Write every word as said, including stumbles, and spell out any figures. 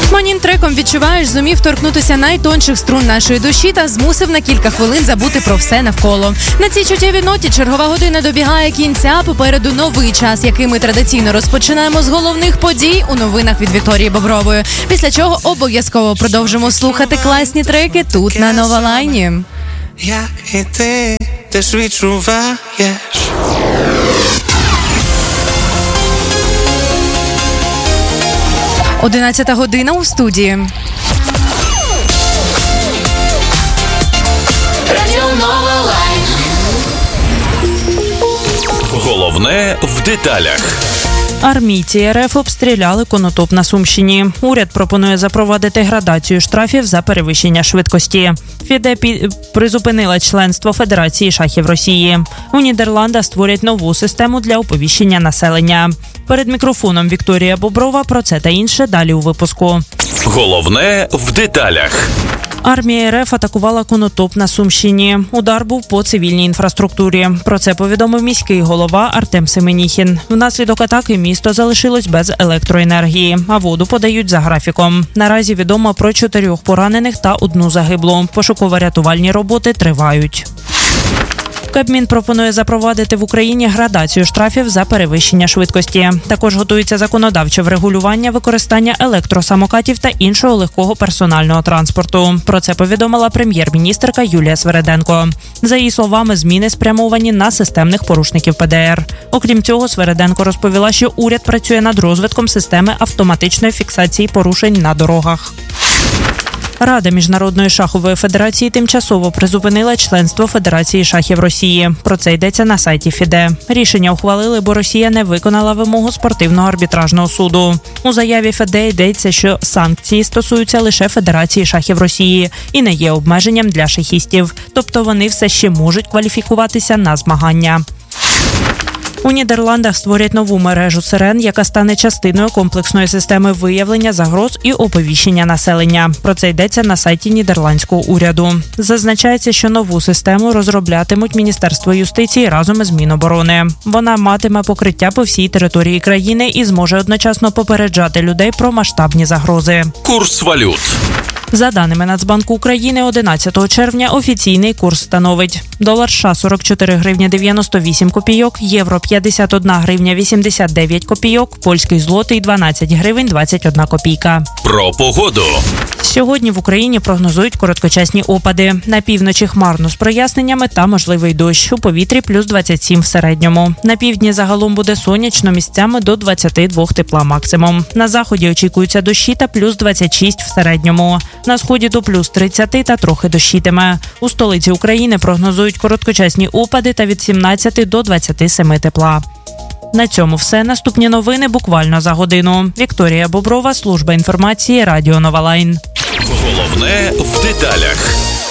Манін-треком «Відчуваєш» зумів торкнутися найтонших струн нашої душі та змусив на кілька хвилин забути про все навколо. На цій чуттєвій ноті чергова година добігає кінця, попереду новий час, який ми традиційно розпочинаємо з головних подій у новинах від Вікторії Бобрової. Після чого обов'язково продовжимо слухати класні треки тут на Нова Лайні. Як і ти теж відчуваєш. Одинадцята година у студії. Радіо Нова Лайн. Головне в деталях. Армійці РФ обстріляли Конотоп на Сумщині. Уряд пропонує запровадити градацію штрафів за перевищення швидкості. ФІДЕ призупинила членство Федерації шахів Росії. У Нідерландах створять нову систему для оповіщення населення. Перед мікрофоном Вікторія Боброва про це та інше далі у випуску. Головне в деталях. Армія РФ атакувала Конотоп на Сумщині. Удар був по цивільній інфраструктурі. Про це повідомив міський голова Артем Семеніхін. Внаслідок атаки місто залишилось без електроенергії, а воду подають за графіком. Наразі відомо про чотирьох поранених та одну загиблу. Пошуково-рятувальні роботи тривають. Кабмін пропонує запровадити в Україні градацію штрафів за перевищення швидкості. Також готується законодавче врегулювання використання електросамокатів та іншого легкого персонального транспорту. Про це повідомила прем'єр-міністерка Юлія Свериденко. За її словами, зміни спрямовані на системних порушників ПДР. Окрім цього, Свериденко розповіла, що уряд працює над розвитком системи автоматичної фіксації порушень на дорогах. Рада Міжнародної шахової федерації тимчасово призупинила членство Федерації шахів Росії. Про це йдеться на сайті ФІДЕ. Рішення ухвалили, бо Росія не виконала вимогу спортивного арбітражного суду. У заяві ФІДЕ йдеться, що санкції стосуються лише Федерації шахів Росії і не є обмеженням для шахістів. Тобто вони все ще можуть кваліфікуватися на змагання. У Нідерландах створять нову мережу сирен, яка стане частиною комплексної системи виявлення загроз і оповіщення населення. Про це йдеться на сайті нідерландського уряду. Зазначається, що нову систему розроблятимуть Міністерство юстиції разом із Міноборони. Вона матиме покриття по всій території країни і зможе одночасно попереджати людей про масштабні загрози. Курс валют. За даними Нацбанку України, одинадцятого червня офіційний курс становить: долар США сорок чотири гривні дев'яносто вісім копійок, євро п'ятдесят одна гривня вісімдесят дев'ять копійок, польський злотий дванадцять гривень двадцять одна копійка. Про погоду. Сьогодні в Україні прогнозують короткочасні опади. На півночі хмарно з проясненнями та можливий дощ. У повітрі плюс двадцять сім в середньому. На півдні загалом буде сонячно, місцями до двадцять два тепла максимум. На заході очікуються дощі та плюс двадцять шість в середньому. На сході до плюс тридцять та трохи дощитиме. У столиці України прогнозують короткочасні опади та від сімнадцяти до двадцяти семи тепла. На цьому все. Наступні новини буквально за годину. Вікторія Боброва, служба інформації, Радіо Нова Лайн. Головне в деталях.